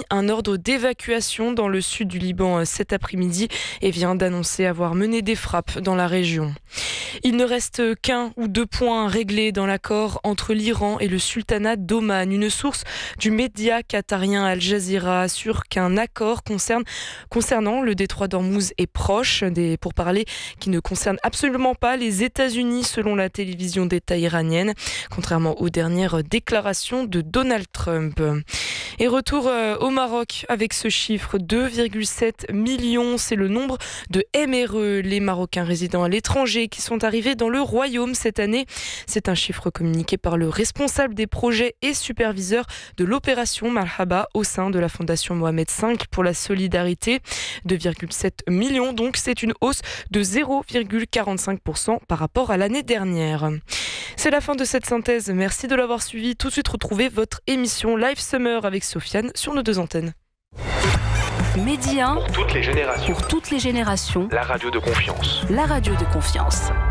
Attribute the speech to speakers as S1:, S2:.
S1: un ordre d'évacuation dans le sud du Liban cet après-midi et vient d'annoncer avoir mené des frappes dans la région. Il ne reste qu'un ou deux points réglés dans l'accord entre l'Iran et le sultanat d'Oman. Une source du média qatarien Al Jazeera assure qu'un accord concernant le détroit d'Ormuz est proche, des pourparlers qui ne concernent absolument pas les États-Unis selon la télévision d'État iranienne, contrairement aux dernières déclarations de Donald Trump. Et retour au Maroc avec ce chiffre, 2,7 millions, c'est le nombre de MRE, les Marocains résidant à l'étranger qui sont arrivés dans le royaume cette année. C'est un chiffre communiqué par le responsable des projets et superviseur de l'opération Marhaba au sein de la Fondation Mohamed V pour la solidarité. 2,7 millions, donc c'est une hausse de 0,45% par rapport à l'année dernière. C'est la fin de cette synthèse. Merci de l'avoir suivi. Tout de suite, retrouvez votre émission Live Summer avec Sofiane sur nos deux antennes.
S2: Média
S3: pour toutes les générations.
S2: Pour toutes les générations.
S3: La radio de confiance.
S2: La radio de confiance.